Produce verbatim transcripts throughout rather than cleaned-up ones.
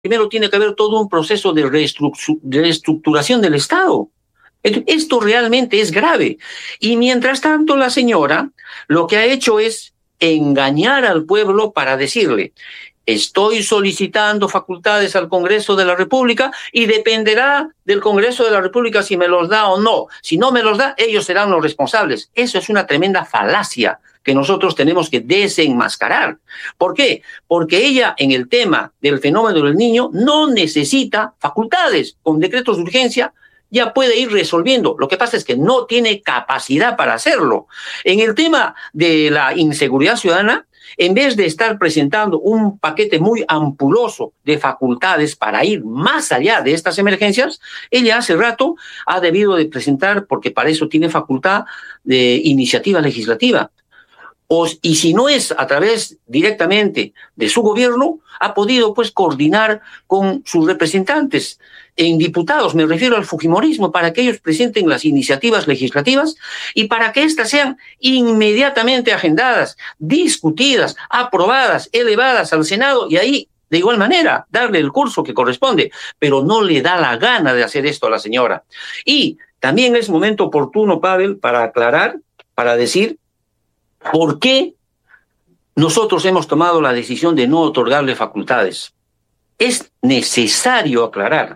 primero tiene que haber todo un proceso de reestructuración del Estado. Esto realmente es grave. Y mientras tanto, la señora lo que ha hecho es engañar al pueblo para decirle: estoy solicitando facultades al Congreso de la República y dependerá del Congreso de la República si me los da o no. Si no me los da, ellos serán los responsables. Eso es una tremenda falacia que nosotros tenemos que desenmascarar. ¿Por qué? Porque ella, en el tema del fenómeno del niño, no necesita facultades. Con decretos de urgencia ya puede ir resolviendo. Lo que pasa es que no tiene capacidad para hacerlo. En el tema de la inseguridad ciudadana, en vez de estar presentando un paquete muy ampuloso de facultades para ir más allá de estas emergencias, ella hace rato ha debido de presentar, porque para eso tiene facultad de iniciativa legislativa. O, y si no es a través directamente de su gobierno, ha podido pues coordinar con sus representantes en diputados, me refiero al fujimorismo, para que ellos presenten las iniciativas legislativas y para que éstas sean inmediatamente agendadas, discutidas, aprobadas, elevadas al Senado y ahí, de igual manera, darle el curso que corresponde. Pero no le da la gana de hacer esto a la señora. Y también es momento oportuno, Pavel, para aclarar, para decir por qué nosotros hemos tomado la decisión de no otorgarle facultades. Es necesario aclarar.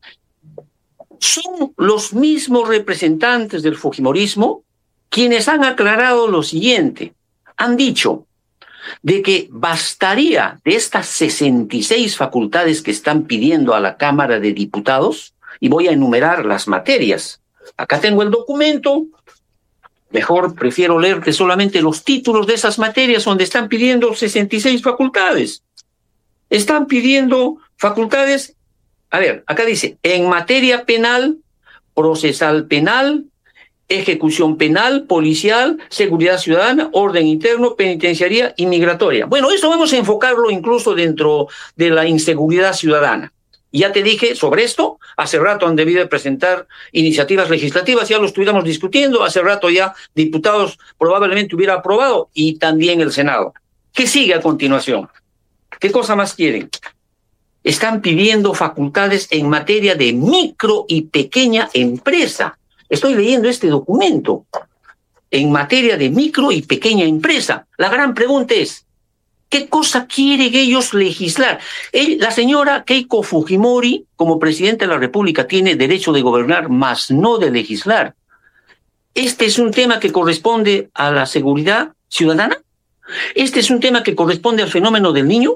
Son los mismos representantes del fujimorismo quienes han aclarado lo siguiente. Han dicho de que bastaría de estas sesenta y seis facultades que están pidiendo a la Cámara de Diputados, y voy a enumerar las materias. Acá tengo el documento. Mejor prefiero leerte solamente los títulos de esas materias donde están pidiendo sesenta y seis facultades. Están pidiendo facultades, a ver, acá dice, en materia penal, procesal penal, ejecución penal, policial, seguridad ciudadana, orden interno, penitenciaría y migratoria. Bueno, eso vamos a enfocarlo incluso dentro de la inseguridad ciudadana. Ya te dije sobre esto, hace rato han debido de presentar iniciativas legislativas, ya lo estuviéramos discutiendo, hace rato ya diputados probablemente hubiera aprobado y también el Senado. ¿Qué sigue a continuación? ¿Qué cosa más quieren? Están pidiendo facultades en materia de micro y pequeña empresa. Estoy leyendo este documento. En materia de micro y pequeña empresa. La gran pregunta es, ¿qué cosa quieren ellos legislar? Él, la señora Keiko Fujimori, como presidenta de la República, tiene derecho de gobernar, mas no de legislar. ¿Este es un tema que corresponde a la seguridad ciudadana? ¿Este es un tema que corresponde al fenómeno del niño?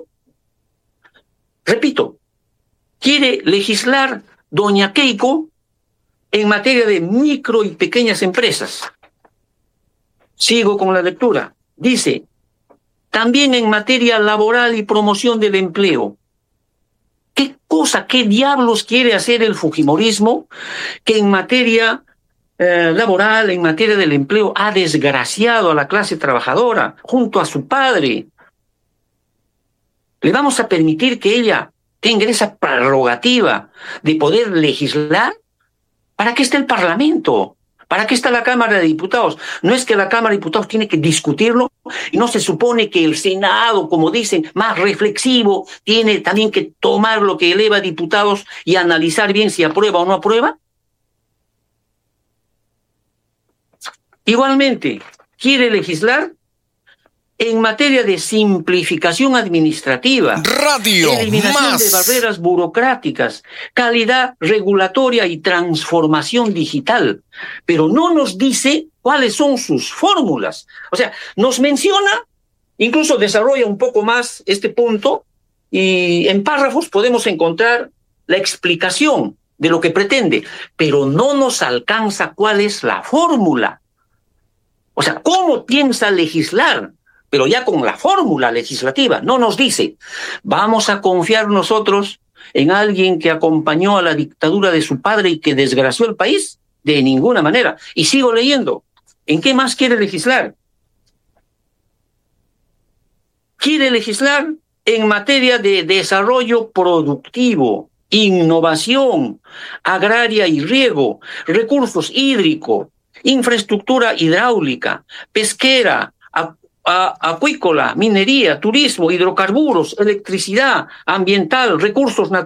Repito, quiere legislar doña Keiko en materia de micro y pequeñas empresas. Sigo con la lectura. Dice, también en materia laboral y promoción del empleo. ¿Qué cosa, qué diablos quiere hacer el fujimorismo que en materia eh, laboral, en materia del empleo, ha desgraciado a la clase trabajadora junto a su padre? ¿Le vamos a permitir que ella tenga esa prerrogativa de poder legislar? ¿Para qué está el Parlamento? ¿Para qué está la Cámara de Diputados? No es que la Cámara de Diputados tiene que discutirlo y no se supone que el Senado, como dicen, más reflexivo, tiene también que tomar lo que eleva a diputados y analizar bien si aprueba o no aprueba. Igualmente, quiere legislar en materia de simplificación administrativa, Radio eliminación más. de barreras burocráticas, calidad regulatoria y transformación digital, pero no nos dice cuáles son sus fórmulas. O sea, nos menciona, incluso desarrolla un poco más este punto, y en párrafos podemos encontrar la explicación de lo que pretende, pero no nos alcanza cuál es la fórmula. O sea, ¿cómo piensa legislar? Pero ya con la fórmula legislativa, no nos dice, vamos a confiar nosotros en alguien que acompañó a la dictadura de su padre y que desgració el país. De ninguna manera. Y sigo leyendo. ¿En qué más quiere legislar? Quiere legislar en materia de desarrollo productivo, innovación agraria y riego, recursos hídricos, infraestructura hidráulica, pesquera, a, acuícola, minería, turismo, hidrocarburos, electricidad, ambiental, recursos naturales.